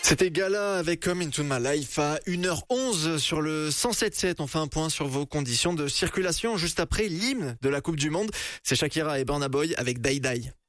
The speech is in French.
C'était Gala avec Come Into My Life à 1h11 sur le 107.7. On fait un point sur vos conditions de circulation juste après l'hymne de la Coupe du Monde. C'est Shakira et Burna Boy avec Die Die.